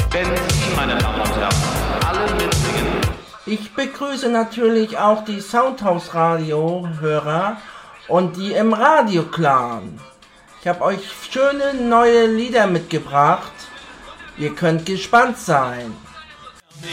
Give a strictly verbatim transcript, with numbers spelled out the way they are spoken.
Benzin, meine Damen und Herren. Alle mitsingen. Ich begrüße natürlich auch die Soundhouse-Radio-Hörer und die im Radio-Clan. Ich habe euch schöne neue Lieder mitgebracht. Ihr könnt gespannt sein.